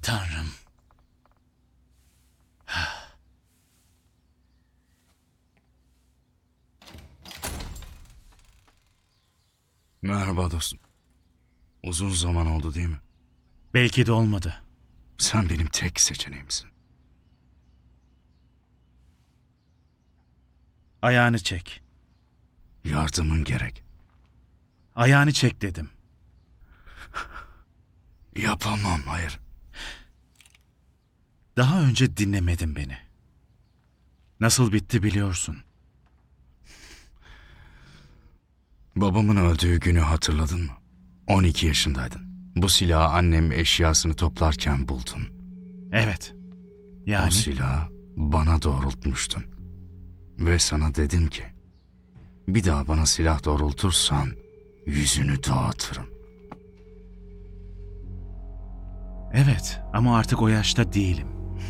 Tanrım. Merhaba dostum. Uzun zaman oldu değil mi? Belki de olmadı. Sen benim tek seçeneğimsin. Ayağını çek. Yardımın gerek. Ayağını çek dedim. Yapamam, hayır. Daha önce dinlemedin beni. Nasıl bitti biliyorsun. Babamın öldüğü günü hatırladın mı? 12 yaşındaydın. Bu silahı annem eşyasını toplarken buldun. Evet. O Yani silahı bana doğrultmuştun. Ve sana dedim ki, bir daha bana silah doğrultursan yüzünü dağıtırım. evet ama artık o yaşta değilim.